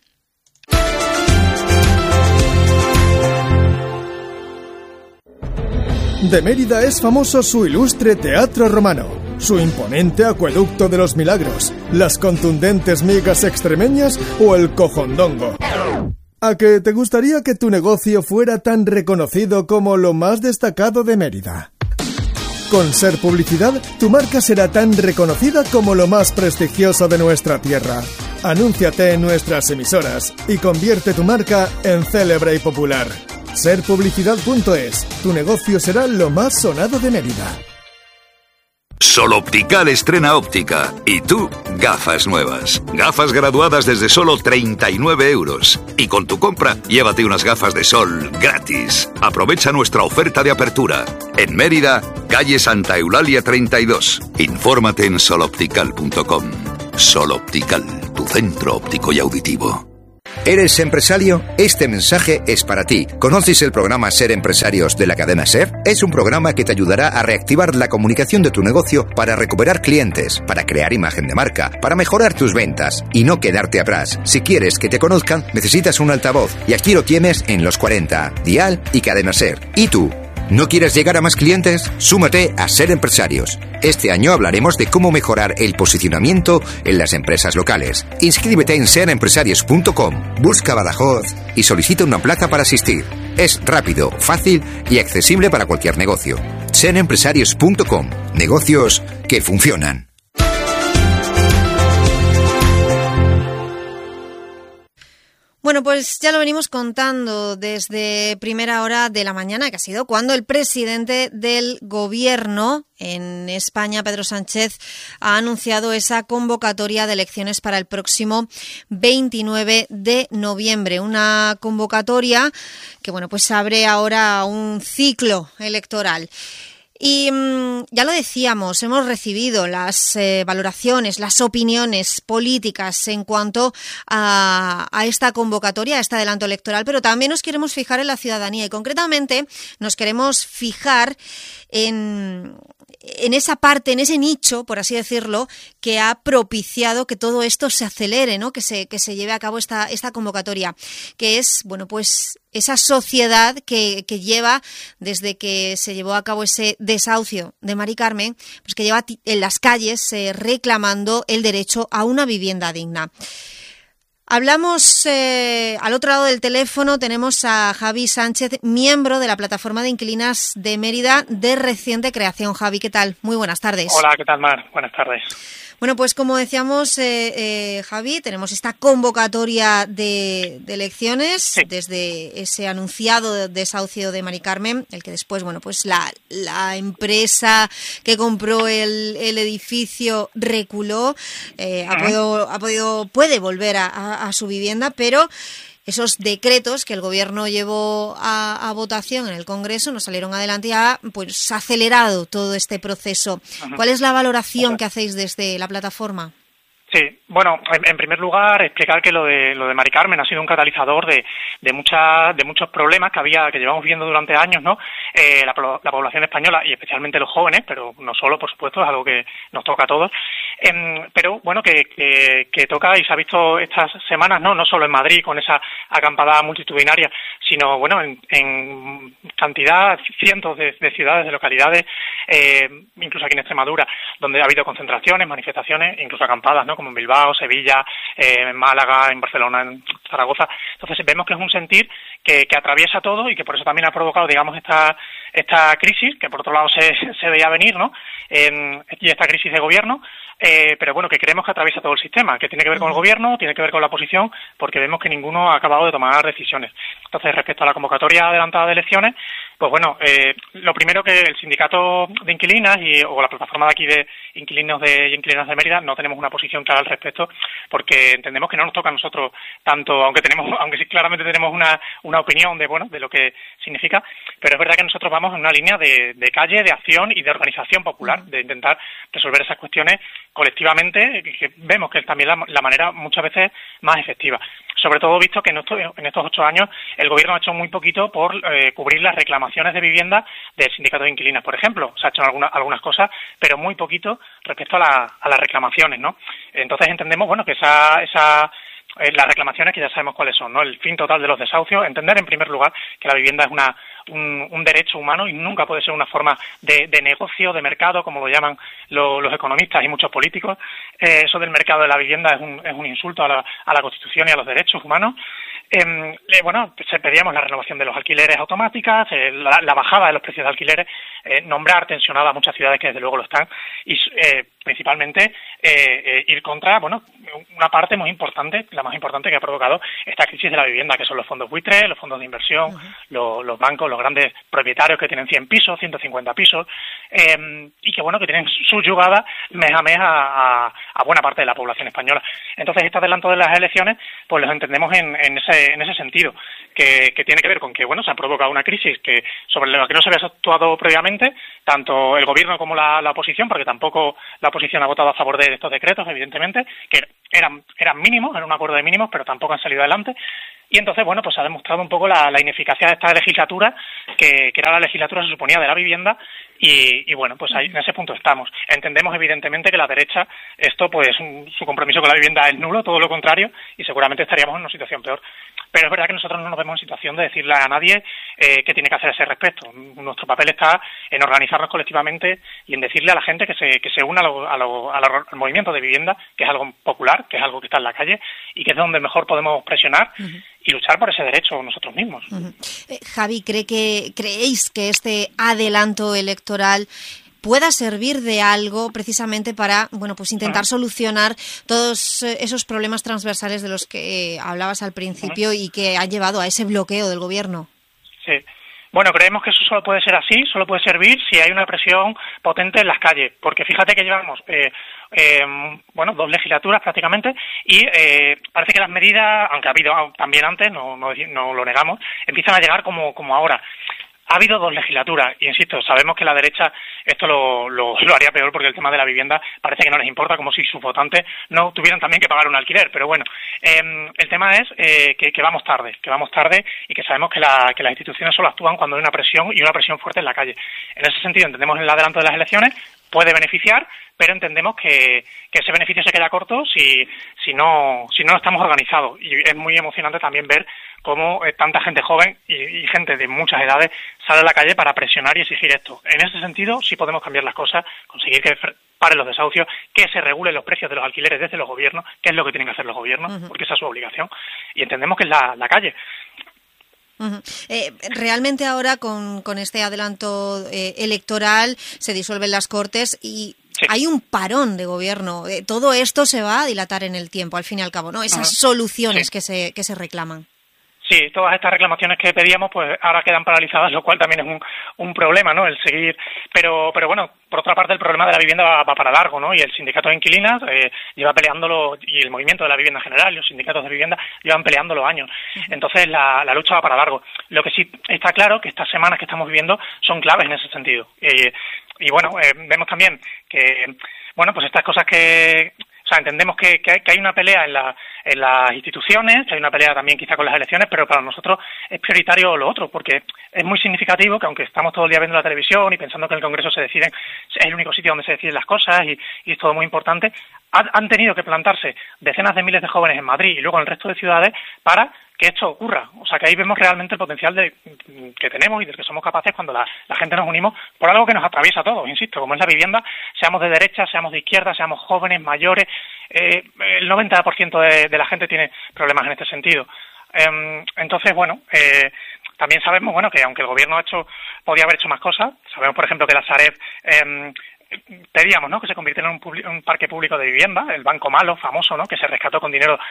De Mérida es famoso su ilustre teatro romano, su imponente acueducto de los milagros, las contundentes migas extremeñas o el cojondongo. ¿A que te gustaría que tu negocio fuera tan reconocido como lo más destacado de Mérida? Con SER Publicidad, tu marca será tan reconocida como lo más prestigioso de nuestra tierra. Anúnciate en nuestras emisoras y convierte tu marca en célebre y popular. Serpublicidad.es. Tu negocio será lo más sonado de Mérida. Soloptical estrena óptica. Y tú, gafas nuevas. Gafas graduadas desde solo 39 €. Y con tu compra, llévate unas gafas de sol gratis. Aprovecha nuestra oferta de apertura. En Mérida, calle Santa Eulalia 32. Infórmate en soloptical.com. Soloptical, tu centro óptico y auditivo. ¿Eres empresario? Este mensaje es para ti. ¿Conoces el programa Ser Empresarios de la cadena SER? Es un programa que te ayudará a reactivar la comunicación de tu negocio para recuperar clientes, para crear imagen de marca, para mejorar tus ventas y no quedarte atrás. Si quieres que te conozcan, necesitas un altavoz y aquí lo tienes en Los 40, Dial y Cadena SER. ¿Y tú? ¿No quieres llegar a más clientes? Súmate a Ser Empresarios. Este año hablaremos de cómo mejorar el posicionamiento en las empresas locales. Inscríbete en serempresarios.com, busca Badajoz y solicita una plaza para asistir. Es rápido, fácil y accesible para cualquier negocio. serempresarios.com, negocios que funcionan. Bueno, pues ya lo venimos contando desde primera hora de la mañana, que ha sido cuando el presidente del Gobierno en España, Pedro Sánchez, ha anunciado esa convocatoria de elecciones para el próximo 29 de noviembre. Una convocatoria que, bueno, pues abre ahora un ciclo electoral. Y ya lo decíamos, hemos recibido las valoraciones, las opiniones políticas en cuanto a esta convocatoria, a este adelanto electoral, pero también nos queremos fijar en la ciudadanía y concretamente nos queremos fijar en esa parte, en ese nicho, por así decirlo, que ha propiciado que todo esto se acelere, ¿no? Que se lleve a cabo esta convocatoria, que es, bueno, pues esa sociedad que lleva, desde que se llevó a cabo ese desahucio de Mari Carmen, pues que lleva en las calles reclamando el derecho a una vivienda digna. Hablamos al otro lado del teléfono, tenemos a Javi Sánchez, miembro de la Plataforma de Inquilinas de Mérida de reciente creación. Javi, ¿qué tal? Muy buenas tardes. Hola, ¿qué tal, Mar? Buenas tardes. Bueno, pues como decíamos, Javi, tenemos esta convocatoria de elecciones, sí, desde ese anunciado desahucio de Mari Carmen, el que después, bueno, pues la empresa que compró el edificio reculó, puede volver a su vivienda, pero esos decretos que el Gobierno llevó a votación en el Congreso no salieron adelante y ha pues acelerado todo este proceso. ¿Cuál es la valoración que hacéis desde la plataforma? Sí, bueno, en primer lugar explicar que lo de Mari Carmen ha sido un catalizador de muchos problemas que llevamos viendo durante años, ¿no? La población española y especialmente los jóvenes, pero no solo, por supuesto, es algo que nos toca a todos. Pero bueno, que toca y se ha visto estas semanas, no solo en Madrid con esa acampada multitudinaria, sino bueno, en cantidad, cientos de ciudades, de localidades, incluso aquí en Extremadura, donde ha habido concentraciones, manifestaciones, incluso acampadas, ¿no? Como en Bilbao, Sevilla, en Málaga, en Barcelona, en Zaragoza. Entonces vemos que es un sentir que atraviesa todo y que por eso también ha provocado, digamos, esta crisis, que por otro lado se veía venir, ¿no? Y esta crisis de gobierno, pero bueno, que creemos que atraviesa todo el sistema, que tiene que ver con el gobierno, tiene que ver con la oposición, porque vemos que ninguno ha acabado de tomar decisiones. Entonces, respecto a la convocatoria adelantada de elecciones, pues bueno, lo primero que el sindicato de inquilinas o la plataforma de aquí de inquilinos y inquilinas de Mérida no tenemos una posición clara al respecto, porque entendemos que no nos toca a nosotros tanto, aunque sí claramente tenemos una opinión de lo que significa, pero es verdad que nosotros vamos en una línea de calle, de acción y de organización popular, de intentar resolver esas cuestiones colectivamente, que vemos que es también la manera muchas veces más efectiva. Sobre todo visto que en estos 8 años el Gobierno ha hecho muy poquito por cubrir las reclamaciones de vivienda del sindicato de inquilinas, por ejemplo. Se ha hecho algunas cosas, pero muy poquito respecto a las reclamaciones, ¿no? Entonces entendemos, bueno, que las reclamaciones que ya sabemos cuáles son, ¿no? El fin total de los desahucios, entender en primer lugar que la vivienda es un derecho humano y nunca puede ser una forma de negocio, de mercado, como lo llaman los economistas y muchos políticos. Eso del mercado de la vivienda es un insulto a la Constitución y a los derechos humanos. Bueno, pedíamos la renovación de los alquileres automáticas, la bajada de los precios de alquileres, nombrar tensionada a muchas ciudades que desde luego lo están y principalmente ir contra, bueno, una parte muy importante, la más importante que ha provocado esta crisis de la vivienda, que son los fondos buitres, los fondos de inversión, los bancos, los grandes propietarios que tienen 100 pisos, 150 pisos, y que bueno, que tienen subyugada mes a mes a buena parte de la población española. Entonces, este adelanto de las elecciones, pues los entendemos en ese sentido, que tiene que ver con que, bueno, se ha provocado una crisis sobre la que no se había actuado previamente, tanto el Gobierno como la oposición, porque tampoco la oposición ha votado a favor de estos decretos, evidentemente, que eran mínimos, era un acuerdo de mínimos, pero tampoco han salido adelante. Y entonces, bueno, pues ha demostrado un poco la ineficacia de esta legislatura, que era la legislatura, se suponía, de la vivienda, y bueno, pues ahí, en ese punto estamos. Entendemos, evidentemente, que la derecha, pues su compromiso con la vivienda es nulo, todo lo contrario, y seguramente estaríamos en una situación peor. Pero es verdad que nosotros no nos vemos en situación de decirle a nadie qué tiene que hacer a ese respecto. Nuestro papel está en organizarnos colectivamente y en decirle a la gente que se una al movimiento de vivienda, que es algo popular, que es algo que está en la calle y que es donde mejor podemos presionar y luchar por ese derecho nosotros mismos. Javi, ¿creéis que este adelanto electoral pueda servir de algo precisamente para, bueno, pues intentar solucionar todos esos problemas transversales de los que hablabas al principio y que han llevado a ese bloqueo del Gobierno? Sí. Bueno, creemos que eso solo puede ser así, solo puede servir si hay una presión potente en las calles, porque fíjate que llevamos 2 legislaturas prácticamente y parece que las medidas, aunque ha habido también antes, no lo negamos, empiezan a llegar como ahora. Ha habido 2 legislaturas, y insisto, sabemos que la derecha esto lo haría peor porque el tema de la vivienda parece que no les importa, como si sus votantes no tuvieran también que pagar un alquiler. Pero bueno, el tema es que vamos tarde y que sabemos que las instituciones solo actúan cuando hay una presión y una presión fuerte en la calle. En ese sentido entendemos el adelanto de las elecciones, puede beneficiar, pero entendemos que ese beneficio se queda corto si no estamos organizados. Y es muy emocionante también ver cómo tanta gente joven y gente de muchas edades sale a la calle para presionar y exigir esto. En ese sentido sí podemos cambiar las cosas, conseguir que paren los desahucios, que se regulen los precios de los alquileres desde los gobiernos, que es lo que tienen que hacer los gobiernos, porque esa es su obligación, y entendemos que es la calle. Realmente ahora con este adelanto electoral se disuelven las Cortes y hay un parón de gobierno. Todo esto se va a dilatar en el tiempo, al fin y al cabo, ¿no? Esas soluciones que se reclaman. Sí, todas estas reclamaciones que pedíamos, pues ahora quedan paralizadas, lo cual también es un problema, ¿no? El seguir, pero bueno, por otra parte el problema de la vivienda va para largo, ¿no? Y el sindicato de inquilinas lleva peleándolo, y el movimiento de la vivienda en general, y los sindicatos de vivienda llevan peleándolo años. Entonces la lucha va para largo. Lo que sí está claro que estas semanas que estamos viviendo son claves en ese sentido. Y bueno, vemos también que, bueno, pues estas cosas que... O sea, entendemos que hay una pelea en las instituciones, que hay una pelea también quizá con las elecciones, pero para nosotros es prioritario lo otro, porque es muy significativo que aunque estamos todo el día viendo la televisión y pensando que en el Congreso se deciden, es el único sitio donde se deciden las cosas y es todo muy importante, han tenido que plantarse decenas de miles de jóvenes en Madrid y luego en el resto de ciudades para que esto ocurra. O sea, que ahí vemos realmente el potencial que tenemos y del que somos capaces cuando la gente nos unimos por algo que nos atraviesa a todos, insisto, como es la vivienda, seamos de derecha, seamos de izquierda, seamos jóvenes, mayores, el 90% de la gente tiene problemas en este sentido. Entonces, bueno, también sabemos, bueno, que aunque el gobierno podía haber hecho más cosas, sabemos, por ejemplo, que la Sareb pedíamos, ¿no?, que se convirtiera en un parque público de vivienda, el Banco Malo, famoso, ¿no?, que se rescató con dinero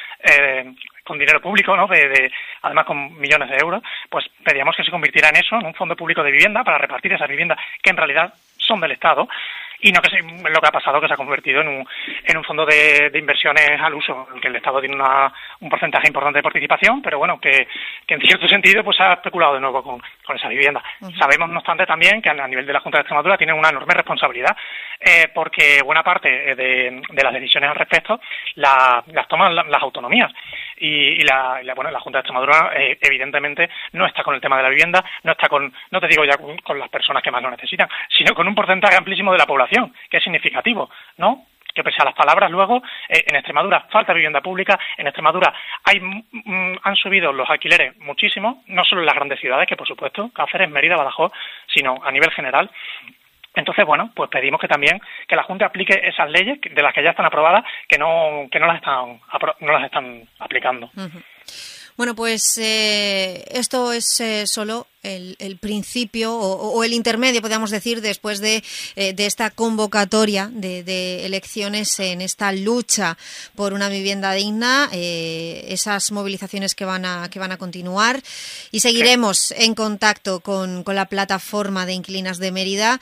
público, ¿no?, además con millones de euros, pues pedíamos que se convirtiera en eso, en un fondo público de vivienda para repartir esas viviendas que en realidad son del Estado, y no que lo que ha pasado, que se ha convertido en un fondo de inversiones al uso, en que el Estado tiene un porcentaje importante de participación, pero bueno, que en cierto sentido pues ha especulado de nuevo con esa vivienda. Sabemos, no obstante, también que a nivel de la Junta de Extremadura tienen una enorme responsabilidad, porque buena parte de las decisiones al respecto las toman las autonomías. Y la Junta de Extremadura evidentemente no está con el tema de la vivienda, no está no te digo ya con las personas que más lo necesitan, sino con un porcentaje amplísimo de la población, que es significativo, ¿no? Que pese a las palabras luego, en Extremadura falta vivienda pública, en Extremadura han subido los alquileres muchísimo, no solo en las grandes ciudades, que por supuesto, Cáceres, Mérida, Badajoz, sino a nivel general. Entonces, bueno, pues pedimos que la Junta aplique esas leyes de las que ya están aprobadas, que no las están aplicando. Bueno, pues esto es solo el principio o el intermedio, podríamos decir, después de esta convocatoria de elecciones en esta lucha por una vivienda digna, esas movilizaciones que van a continuar, y seguiremos en contacto con la plataforma de inquilinas de Mérida,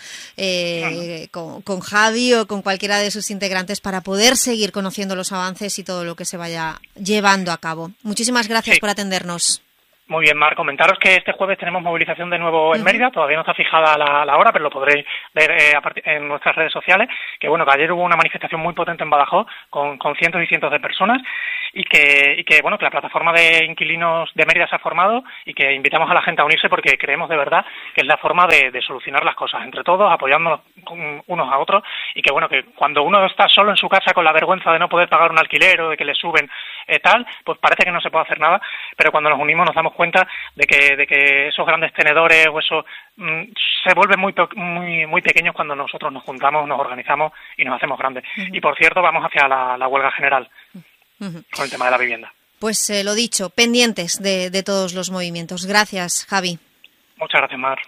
con Javi o con cualquiera de sus integrantes, para poder seguir conociendo los avances y todo lo que se vaya llevando a cabo. Muchísimas gracias por atendernos. Muy bien, Mar, comentaros que este jueves tenemos movilización de nuevo en Mérida, todavía no está fijada la hora, pero lo podréis ver en nuestras redes sociales, que bueno, que ayer hubo una manifestación muy potente en Badajoz con cientos y cientos de personas y que bueno, que la plataforma de inquilinos de Mérida se ha formado y que invitamos a la gente a unirse porque creemos de verdad que es la forma de solucionar las cosas entre todos, apoyándonos unos a otros, y que bueno, que cuando uno está solo en su casa con la vergüenza de no poder pagar un alquiler o de que le suben pues parece que no se puede hacer nada, pero cuando nos unimos nos damos cuenta de que esos grandes tenedores o eso se vuelven muy pequeños cuando nosotros nos juntamos, nos organizamos y nos hacemos grandes. Y por cierto, vamos hacia la huelga general con el tema de la vivienda. Pues lo dicho, pendientes de todos los movimientos. Gracias, Javi. Muchas gracias, Mar.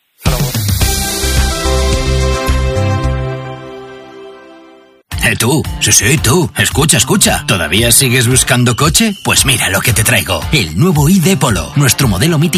Tú, sí, tú, escucha. ¿Todavía sigues buscando coche? Pues mira lo que te traigo, el nuevo ID Polo, nuestro modelo mítico